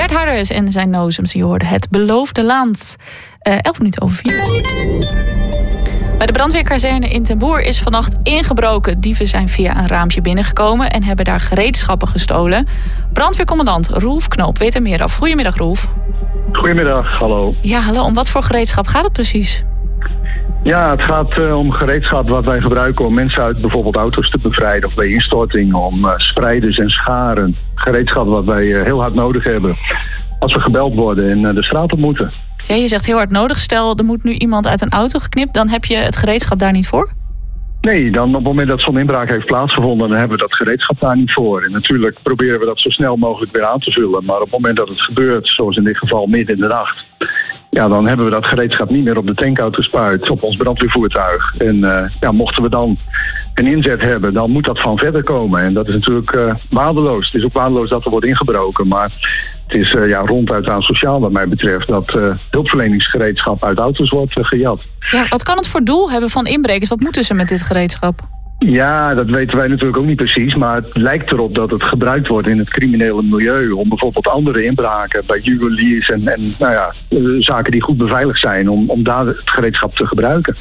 Bert Harders en zijn nozems. Je hoorde Het Beloofde Land. 4:11. Bij de brandweerkazerne in Ten Boer is vannacht ingebroken. Dieven zijn via een raampje binnengekomen en hebben daar gereedschappen gestolen. Brandweercommandant Roelf Knoop weet er meer af. Goedemiddag, Roelf. Goedemiddag, hallo. Ja, hallo. Om wat voor gereedschap gaat het precies? Ja, het gaat om gereedschap wat wij gebruiken om mensen uit bijvoorbeeld auto's te bevrijden of bij instorting, om spreiders en scharen. Gereedschap wat wij heel hard nodig hebben als we gebeld worden en de straat op moeten. Ja, je zegt heel hard nodig. Stel, er moet nu iemand uit een auto geknipt, dan heb je het gereedschap daar niet voor? Nee, dan op het moment dat zo'n inbraak heeft plaatsgevonden, dan hebben we dat gereedschap daar niet voor. En natuurlijk proberen we dat zo snel mogelijk weer aan te vullen. Maar op het moment dat het gebeurt, zoals in dit geval midden in de nacht, ja, dan hebben we dat gereedschap niet meer op de tankauto gespuit, op ons brandweervoertuig. En mochten we dan een inzet hebben, dan moet dat van verder komen. En dat is natuurlijk waardeloos. Het is ook waardeloos dat er wordt ingebroken, maar het is ronduit asociaal wat mij betreft dat hulpverleningsgereedschap uit auto's wordt gejat. Ja, wat kan het voor doel hebben van inbrekers? Wat moeten ze met dit gereedschap? Ja, dat weten wij natuurlijk ook niet precies. Maar het lijkt erop dat het gebruikt wordt in het criminele milieu om bijvoorbeeld andere inbraken bij juweliers en zaken die goed beveiligd zijn om daar het gereedschap te gebruiken.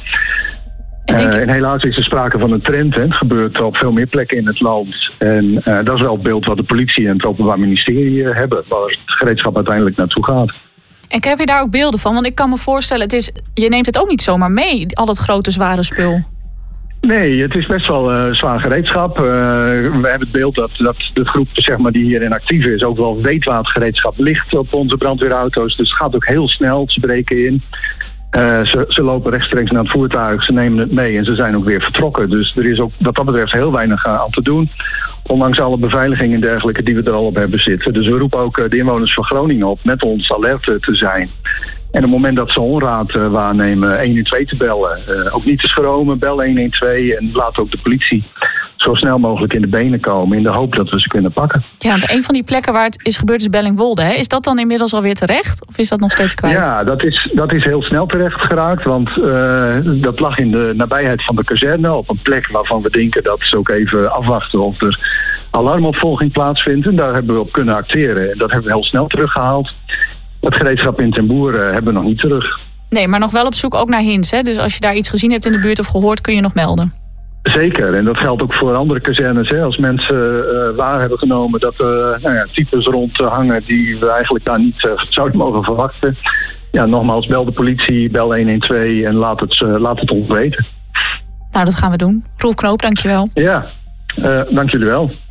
En helaas is er sprake van een trend. Hè. Het gebeurt op veel meer plekken in het land. En dat is wel het beeld wat de politie en het Openbaar Ministerie hebben, waar het gereedschap uiteindelijk naartoe gaat. En heb je daar ook beelden van? Want ik kan me voorstellen, je neemt het ook niet zomaar mee, al het grote zware spul. Nee, het is best wel zwaar gereedschap. We hebben het beeld dat de groep die hierin actief is ook wel weet waar het gereedschap ligt op onze brandweerauto's. Dus het gaat ook heel snel, ze breken in. Ze lopen rechtstreeks naar het voertuig, ze nemen het mee en ze zijn ook weer vertrokken. Dus er is ook wat dat betreft heel weinig aan te doen. Ondanks alle beveiliging en dergelijke die we er al op hebben zitten. Dus we roepen ook de inwoners van Groningen op met ons alert te zijn. En op het moment dat ze onraad waarnemen, 112 te bellen. Ook niet te schromen, bel 112 en laat ook de politie zo snel mogelijk in de benen komen in de hoop dat we ze kunnen pakken. Ja, want een van die plekken waar het is gebeurd is Bellingwolde. Hè? Is dat dan inmiddels alweer terecht? Of is dat nog steeds kwijt? Ja, dat is heel snel terecht geraakt. Want dat lag in de nabijheid van de kazerne op een plek waarvan we denken dat ze ook even afwachten of er alarmopvolging plaatsvindt. En daar hebben we op kunnen acteren. En dat hebben we heel snel teruggehaald. Het gereedschap in Ten Boer hebben we nog niet terug. Nee, maar nog wel op zoek ook naar hints. Hè? Dus als je daar iets gezien hebt in de buurt of gehoord, kun je nog melden. Zeker, en dat geldt ook voor andere kazernes. Hè. Als mensen waar hebben genomen dat types rondhangen die we eigenlijk daar niet zouden mogen verwachten. Ja, nogmaals, bel de politie, bel 112 en laat het ons weten. Nou, dat gaan we doen. Roelf Knoop, dankjewel. Ja, dank jullie wel.